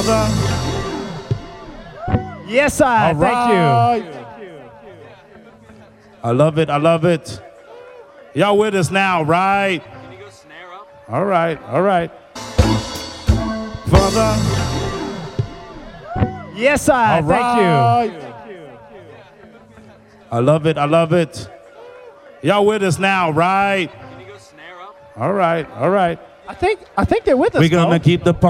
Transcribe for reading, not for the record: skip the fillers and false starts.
Yes, I. Thank you. I love it. I love it. Y'all with us now, right? Can you go snare up? All right. All right. Father. Yes, I. All right. Thank you. I love it. I love it. Y'all with us now, right? Can you go snare up? All right. All right. I think they're with us. We're gonna though. keep the